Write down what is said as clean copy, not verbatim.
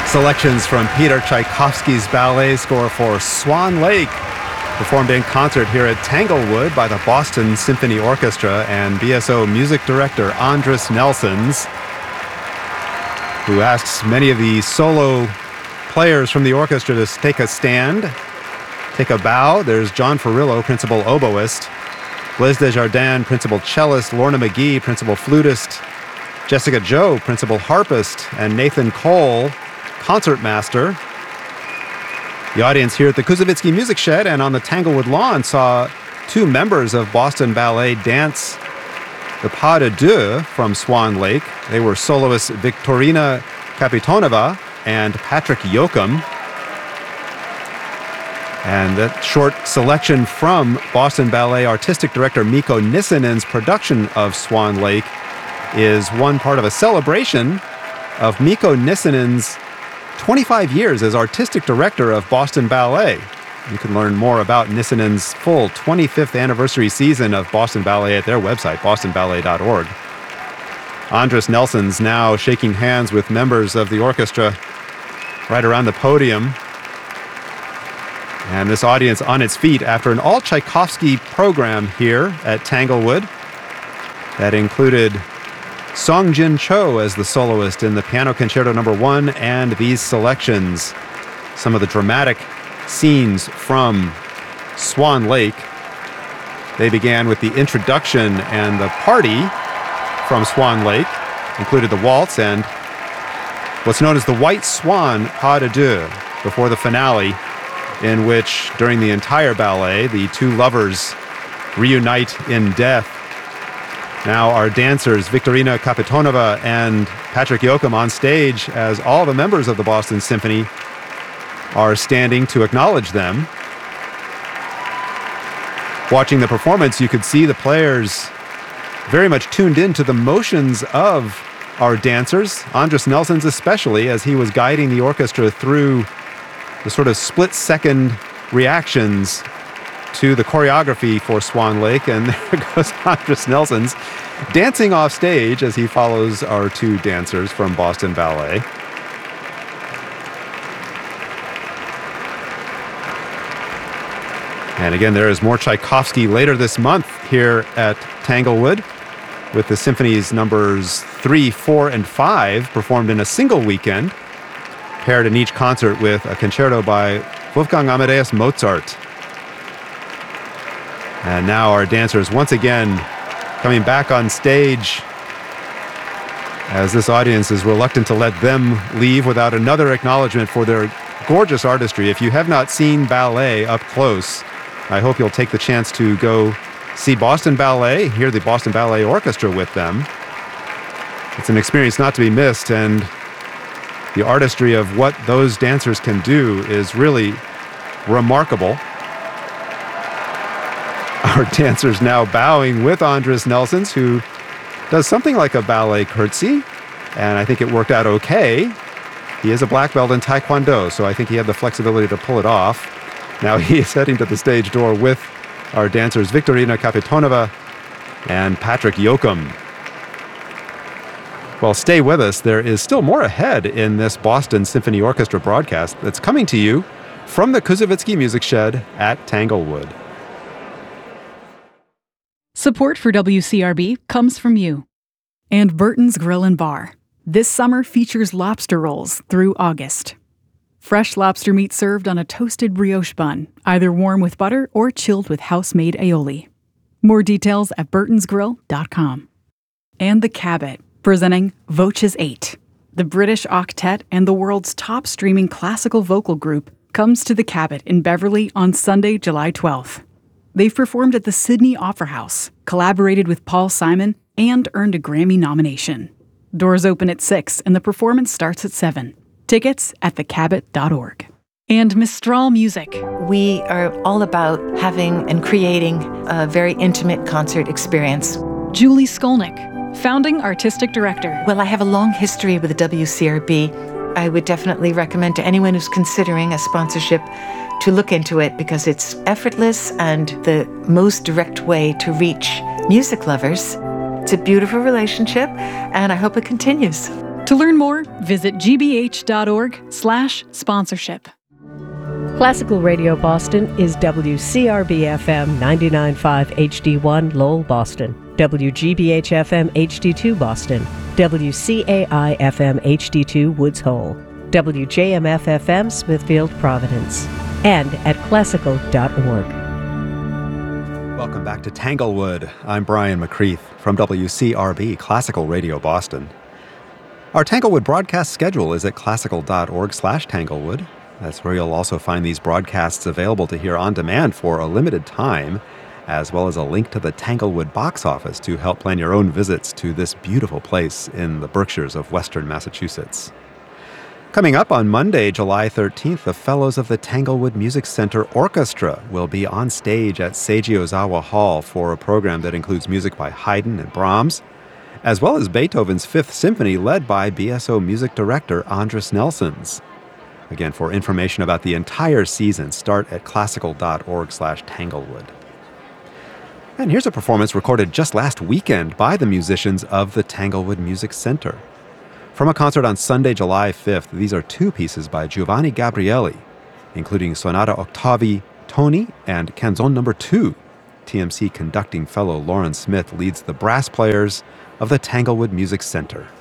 Selections from Peter Tchaikovsky's ballet score for Swan Lake, performed in concert here at Tanglewood by the Boston Symphony Orchestra and BSO music director Andris Nelsons, who asks many of the solo players from the orchestra to take a stand, take a bow. There's John Ferrillo, principal oboist, Blaise Desjardins, principal cellist, Lorna McGee, principal flutist, Jessica Joe, principal harpist, and Nathan Cole, concertmaster. The audience here at the Koussevitzky Music Shed and on the Tanglewood lawn saw two members of Boston Ballet dance the Pas de Deux from Swan Lake. They were soloists Viktorina Kapitonova and Patrick Yoakum. And that short selection from Boston Ballet artistic director Mikko Nissinen's production of Swan Lake is one part of a celebration of Mikko Nissinen's 25 years as artistic director of Boston Ballet. You can learn more about Nissinen's full 25th anniversary season of Boston Ballet at their website, bostonballet.org. Andris Nelsons now shaking hands with members of the orchestra right around the podium. And this audience on its feet after an all-Tchaikovsky program here at Tanglewood that included Song Jin Cho as the soloist in the Piano Concerto No. 1 and these selections, some of the dramatic scenes from Swan Lake. They began with the introduction, and the party from Swan Lake included the waltz and what's known as the White Swan Pas de Deux before the finale, in which during the entire ballet the two lovers reunite in death. Now our dancers, Viktorina Kapitonova and Patrick Yoakum, on stage as all the members of the Boston Symphony are standing to acknowledge them. Watching the performance, you could see the players very much tuned in to the motions of our dancers, Andris Nelsons especially, as he was guiding the orchestra through the sort of split-second reactions to the choreography for Swan Lake. And there goes Andris Nelsons dancing off stage as he follows our two dancers from Boston Ballet. And again, there is more Tchaikovsky later this month here at Tanglewood, with the symphony's numbers 3, 4, and 5 performed in a single weekend, paired in each concert with a concerto by Wolfgang Amadeus Mozart. And now our dancers once again coming back on stage as this audience is reluctant to let them leave without another acknowledgement for their gorgeous artistry. If you have not seen ballet up close, I hope you'll take the chance to go see Boston Ballet, hear the Boston Ballet Orchestra with them. It's an experience not to be missed, and the artistry of what those dancers can do is really remarkable. Our dancers now bowing with Andris Nelsons, who does something like a ballet curtsy, and I think it worked out okay. He is a black belt in Taekwondo, so I think he had the flexibility to pull it off. Now he is heading to the stage door with our dancers Viktorina Kapitonova and Patrick Yoakum. Well, stay with us. There is still more ahead in this Boston Symphony Orchestra broadcast that's coming to you from the Koussevitzky Music Shed at Tanglewood. Support for WCRB comes from you. And Burton's Grill and Bar. This summer features lobster rolls through August. Fresh lobster meat served on a toasted brioche bun, either warm with butter or chilled with house-made aioli. More details at burtonsgrill.com. And The Cabot, presenting Voces 8. The British octet and the world's top streaming classical vocal group comes to The Cabot in Beverly on Sunday, July 12th. They've performed at the Sydney Opera House, collaborated with Paul Simon, and earned a Grammy nomination. Doors open at 6 and the performance starts at 7. Tickets at thecabot.org. And Mistral Music. We are all about having and creating a very intimate concert experience. Julie Skolnick, founding artistic director. Well, I have a long history with the WCRB. I would definitely recommend to anyone who's considering a sponsorship to look into it because it's effortless and the most direct way to reach music lovers. It's a beautiful relationship, and I hope it continues. To learn more, visit gbh.org/sponsorship. Classical Radio Boston is WCRB-FM 99.5 HD1 Lowell, Boston, WGBH-FM HD2 Boston, WCAI-FM HD2 Woods Hole, WJMF-FM Smithfield, Providence, and at classical.org. Welcome back to Tanglewood. I'm Brian McCreath from WCRB Classical Radio Boston. Our Tanglewood broadcast schedule is at classical.org/Tanglewood. That's where you'll also find these broadcasts available to hear on demand for a limited time, as well as a link to the Tanglewood box office to help plan your own visits to this beautiful place in the Berkshires of Western Massachusetts. Coming up on Monday, July 13th, the Fellows of the Tanglewood Music Center Orchestra will be on stage at Seiji Ozawa Hall for a program that includes music by Haydn and Brahms, as well as Beethoven's Fifth Symphony led by BSO music director Andris Nelsons. Again, for information about the entire season, start at classical.org/Tanglewood. And here's a performance recorded just last weekend by the musicians of the Tanglewood Music Center. From a concert on Sunday, July 5th, these are two pieces by Giovanni Gabrieli, including Sonata Octavi Toni and Canzone No. 2. TMC conducting fellow Lauren Smith leads the brass players of the Tanglewood Music Center.